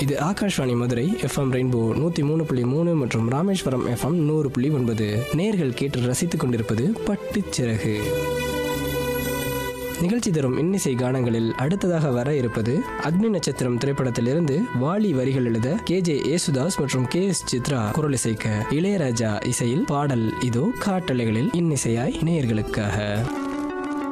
இது Akashvani Madurai FM rainbow 103.3 மற்றும் Rameswaram FM 100.9. நேயர்கள் கேட்டு ரசித்துக் கொண்டிருப்பது பட்டுச்சிறகு நிகழ்ச்சி. தரும் இன்னிசை கானங்களில் அடுத்ததாக வர இருப்பது அக்னி நட்சத்திரம் திரைப்படத்திலிருந்து வாலி வரிகள் எழுத KJ யேசுதாஸ் மற்றும் KS சித்ரா குரல் இசைக்க இளையராஜா இசையில் பாடல். இதோ காட்டலைகளில் இன்னிசையாய் நேயர்களுக்காக.